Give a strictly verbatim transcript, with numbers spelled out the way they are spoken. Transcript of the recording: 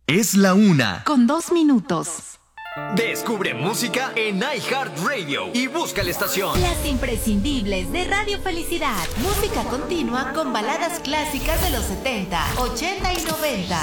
Es la una. Con dos minutos. Descubre música en iHeartRadio y busca la estación. Las imprescindibles de Radio Felicidad. Música continua con baladas clásicas de los setenta, ochenta y noventa.